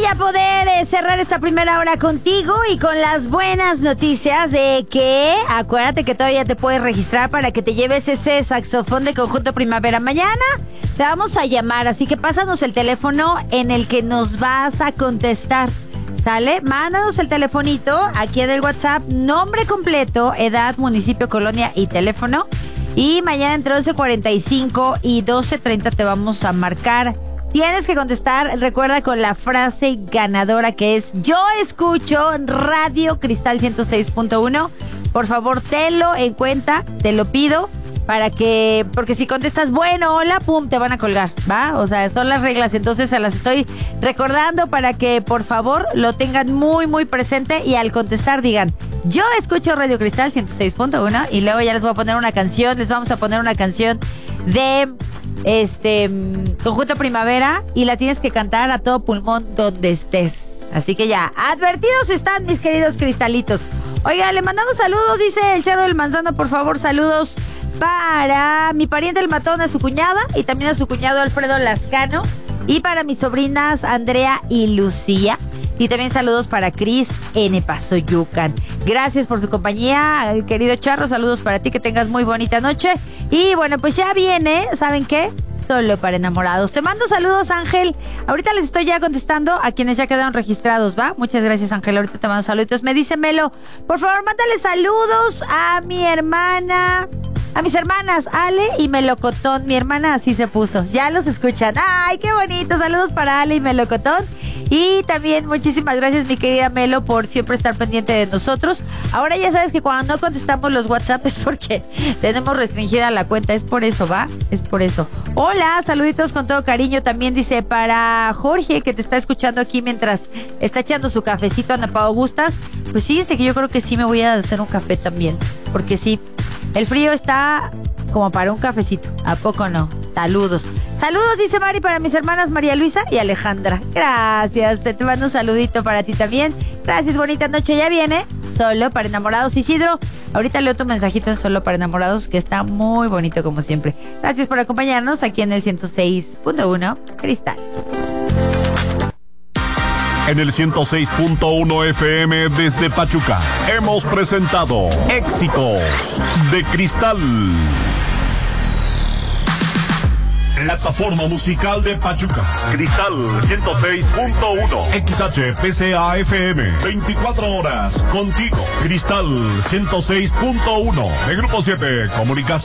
ya poder cerrar esta primera hora contigo y con las buenas noticias de que acuérdate que todavía te puedes registrar para que te lleves ese saxofón de Conjunto Primavera. Mañana te vamos a llamar, así que pásanos el teléfono en el que nos vas a contestar. ¿Sale? Mándanos el telefonito aquí en el WhatsApp, nombre completo, edad, municipio, colonia y teléfono. Y mañana entre 11:45 y 12:30 te vamos a marcar. Tienes que contestar, recuerda, con la frase ganadora que es: yo escucho Radio Cristal 106.1. Por favor, tenlo en cuenta, te lo pido. Porque si contestas, bueno, hola, pum, te van a colgar, ¿va? O sea, son las reglas, entonces se las estoy recordando para que, por favor, lo tengan muy, muy presente y al contestar digan, yo escucho Radio Cristal 106.1 y luego ya les voy a poner una canción, les vamos a poner una canción de Conjunto Primavera y la tienes que cantar a todo pulmón donde estés. Así que ya, advertidos están mis queridos cristalitos. Oiga, le mandamos saludos, dice el Charo del Manzano, por favor, saludos para mi pariente el Matón, a su cuñada y también a su cuñado Alfredo Lascano, y para mis sobrinas Andrea y Lucía, y también saludos para Cris en Pasoyucan. Gracias por su compañía, querido Charro, saludos para ti, que tengas muy bonita noche. Y bueno, pues ya viene, ¿saben qué? Solo para enamorados. Te mando saludos, Ángel. Ahorita les estoy ya contestando a quienes ya quedaron registrados, ¿va? Muchas gracias, Ángel. Ahorita te mando saluditos. Me dice Melo, por favor, mándale saludos a mi hermana, a mis hermanas Ale y Melocotón. Mi hermana así se puso. Ya los escuchan. ¡Ay, qué bonito! Saludos para Ale y Melocotón. Y también muchísimas gracias, mi querida Melo, por siempre estar pendiente de nosotros. Ahora ya sabes que cuando no contestamos los WhatsApp es porque tenemos restringida la cuenta. Es por eso, ¿va? Es por eso. Hola, saluditos con todo cariño. También dice para Jorge, que te está escuchando aquí mientras está echando su cafecito. Ana Pao, ¿gustas? Pues fíjense que yo creo que sí me voy a hacer un café también. Porque sí, el frío está como para un cafecito. ¿A poco no? Saludos. Saludos, dice Mari, para mis hermanas María Luisa y Alejandra. Gracias. Te mando un saludito para ti también. Gracias, bonita noche. Ya viene Solo para Enamorados. Isidro, ahorita leo tu mensajito en Solo para Enamorados, que está muy bonito como siempre. Gracias por acompañarnos aquí en el 106.1 Cristal. En el 106.1 FM desde Pachuca hemos presentado Éxitos de Cristal. Plataforma musical de Pachuca. Cristal 106.1. XHPCA FM. 24 horas contigo. Cristal 106.1. De Grupo 7 Comunicación.